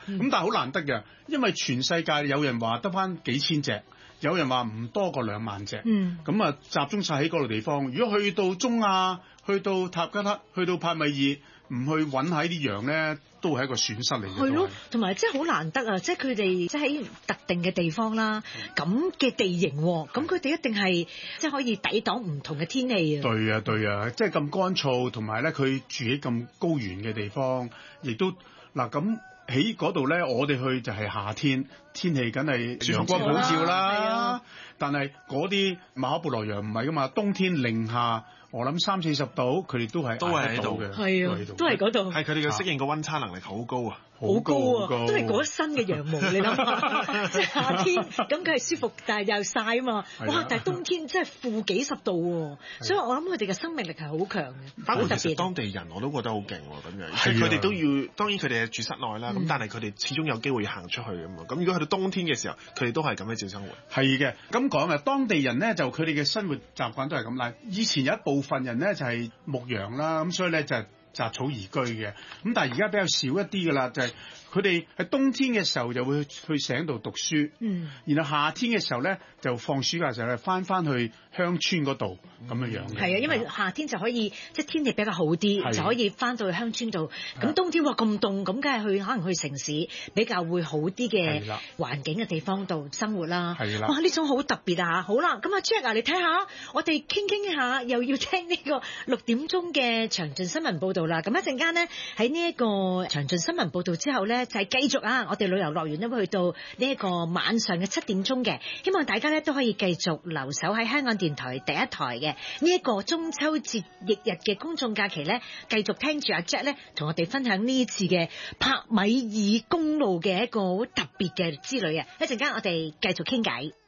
咁但係好難得嘅，因為全世界有人話得返幾千隻。有人話唔多過2萬隻，咁啊集中晒喺嗰度地方。如果去到中亞、去到塔吉克、去到帕米爾，唔去揾下啲羊咧，都係一個損失嚟嘅。 係咯，同埋即係好難得啊！即係佢哋即係喺特定嘅地方啦，咁嘅地形，咁佢哋一定係即係可以抵擋唔同嘅天氣啊！ 對啊，即係咁乾燥，同埋咧佢住喺咁高原嘅地方，亦都嗱咁。喺嗰度咧，我哋去就係夏天，天氣梗係陽光普照啦。但係嗰啲馬可布羅羊唔係噶嘛，冬天零下，我諗30-40度，佢哋都係喺度嘅， 係啊，都係嗰度。 係佢哋嘅適應個溫差能力好高啊！ 好高啊！都係嗰一身嘅羊毛，你諗下，即係夏天咁佢係舒服，但係又曬啊嘛！哇！但係冬天真係負幾十度喎，所以我諗佢哋嘅生命力係好強嘅。 包括其實當地人我都覺得好勁喎，咁樣，即係佢哋都要，當然佢哋係住室內啦，咁但係佢哋始終有機會行出去㗎嘛。咁如果去到冬天嘅時候，佢哋都係咁樣照生活。係嘅， 咁講啊，當地人咧就佢哋嘅生活習慣都係咁啦。以前有一部分人咧就係牧羊啦，咁所以咧就係雜草而居嘅。咁但係而家比較少一啲㗎啦，就係佢哋喺冬天嘅時候就會去城度讀書，然後夏天嘅時候咧就放暑假嘅時候咧翻去鄉村嗰度咁樣樣嘅。 係啊，因為夏天就可以即係天氣比較好啲，就可以翻到去鄉村度。咁冬天咁凍，咁梗係可能去城市比較會好啲嘅環境嘅地方度生活啦。係啦，哇！呢種好特別啊！好啦，咁阿 Jack 啊，你睇下，我哋傾一下，又要聽呢個6點鐘嘅詳盡新聞報導啦。咁一陣間呢，喺呢一個詳盡新聞報導之後咧，就係繼續啊！我哋旅遊樂園咧會去到呢一個晚上嘅7點鐘嘅，希望大家咧都可以繼續留守喺香港電台第一台嘅呢一個中秋節翌日嘅公眾假期咧，繼續聽住阿 Jack 咧同我哋分享呢次嘅帕米爾公路嘅一個好特別嘅之旅啊！一陣間我哋繼續傾偈。